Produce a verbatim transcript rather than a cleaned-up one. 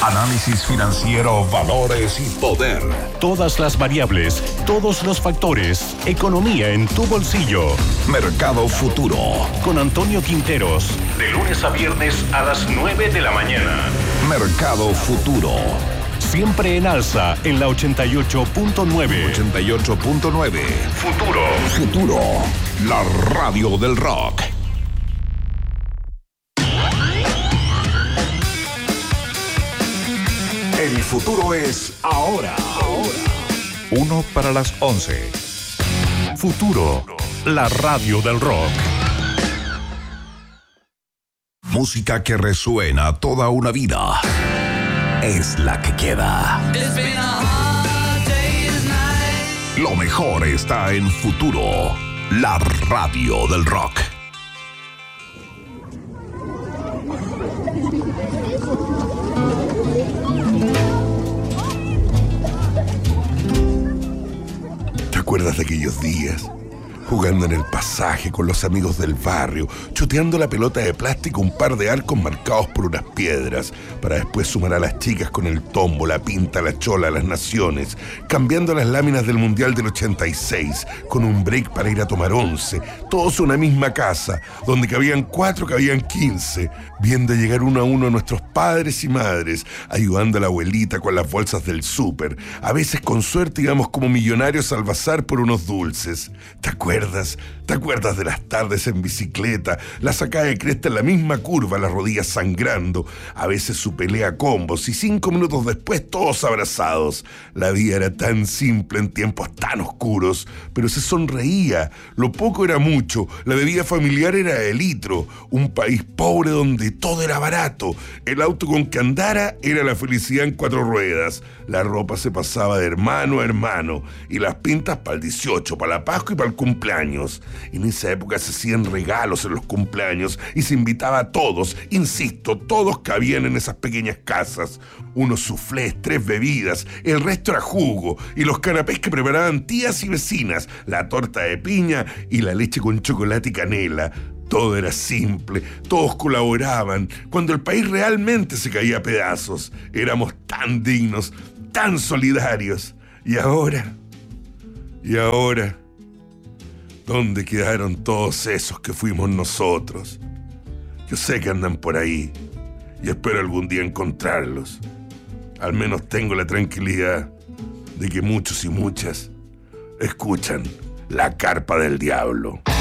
Análisis financiero, valores y poder. Todas las variables, todos los factores. Economía en tu bolsillo. Mercado Futuro. Con Antonio Quinteros. De lunes a viernes a las nueve de la mañana. Mercado Futuro. Siempre en alza en la ochenta y ocho punto nueve. ochenta y ocho punto nueve. Futuro. Futuro. La radio del rock. El futuro es ahora. Ahora. Uno para las once. Futuro. La radio del rock. Música que resuena toda una vida. Es la que queda. Lo mejor está en Futuro. La radio del rock. ¿Te acuerdas de aquellos días? Jugando en el pasaje con los amigos del barrio, choteando la pelota de plástico un par de arcos marcados por unas piedras, para después sumar a las chicas con el tombo, la pinta, la chola, las naciones, cambiando las láminas del Mundial del ochenta y seis, con un break para ir a tomar once, todos una misma casa, donde cabían cuatro, cabían quince, viendo llegar uno a uno a nuestros padres y madres, ayudando a la abuelita con las bolsas del súper, a veces con suerte íbamos como millonarios al bazar por unos dulces. ¿Te acuerdas? ¿Te acuerdas de las tardes en bicicleta, la sacada de cresta en la misma curva, las rodillas sangrando, a veces su pelea a combos y cinco minutos después todos abrazados? La vida era tan simple en tiempos tan oscuros, pero se sonreía, lo poco era mucho, la bebida familiar era de litro, un país pobre donde todo era barato, el auto con que andara era la felicidad en cuatro ruedas, la ropa se pasaba de hermano a hermano y las pintas para el dieciocho, para la Pascua y para el cumpleaños. En esa época se hacían regalos en los cumpleaños y se invitaba a todos, insisto, todos cabían en esas pequeñas casas. Unos suflés, tres bebidas, el resto era jugo y los canapés que preparaban tías y vecinas, la torta de piña y la leche con chocolate y canela. Todo era simple, todos colaboraban, cuando el país realmente se caía a pedazos. Éramos tan dignos, tan solidarios. Y ahora, y ahora... ¿dónde quedaron todos esos que fuimos nosotros? Yo sé que andan por ahí y espero algún día encontrarlos. Al menos tengo la tranquilidad de que muchos y muchas escuchan La Carpa del Diablo.